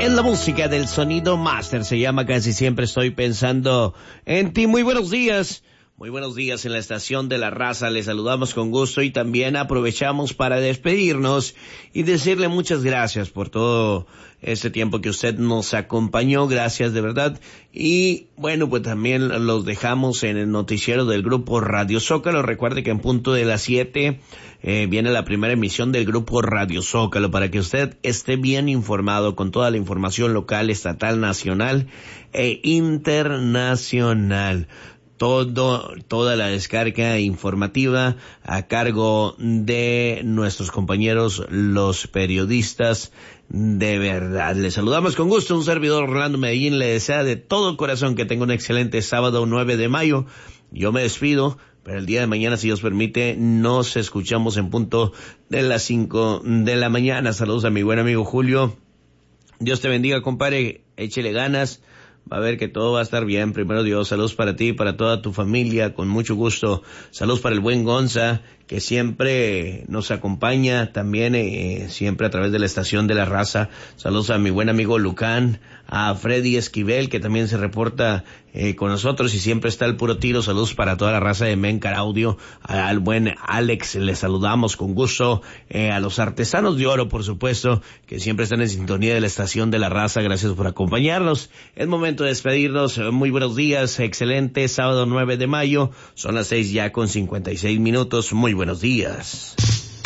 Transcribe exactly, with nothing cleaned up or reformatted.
Es la música del Sonido Master, se llama Casi Siempre Estoy Pensando en Ti. Muy buenos días, muy buenos días en la estación de la raza, les saludamos con gusto y también aprovechamos para despedirnos y decirle muchas gracias por todo este tiempo que usted nos acompañó, gracias de verdad. Y bueno, pues también los dejamos en el noticiero del grupo Radio Zócalo. Recuerde que en punto de las siete eh, viene la primera emisión del grupo Radio Zócalo para que usted esté bien informado con toda la información local, estatal, nacional e internacional. Todo, toda la descarga informativa a cargo de nuestros compañeros, los periodistas de verdad. Les saludamos con gusto, un servidor Orlando Medellín le desea de todo corazón que tenga un excelente sábado nueve de mayo. Yo me despido, pero el día de mañana, si Dios permite, nos escuchamos en punto de las cinco de la mañana. Saludos a mi buen amigo Julio. Dios te bendiga, compadre, échele ganas. Va a ver que todo va a estar bien, primero Dios. Saludos para ti, para toda tu familia, con mucho gusto. Saludos para el buen Gonza, que siempre nos acompaña, también eh, siempre a través de la estación de la raza. Saludos a mi buen amigo Lucán, a Freddy Esquivel, que también se reporta eh, con nosotros y siempre está al puro tiro. Saludos para toda la raza de Mencar Audio, al buen Alex, les saludamos con gusto, eh, a los artesanos de oro, por supuesto, que siempre están en sintonía de la estación de la raza. Gracias por acompañarnos. Es momento de despedirnos. Muy buenos días, excelente sábado nueve de mayo, son las seis ya con cincuenta y seis minutos. Muy buenos días.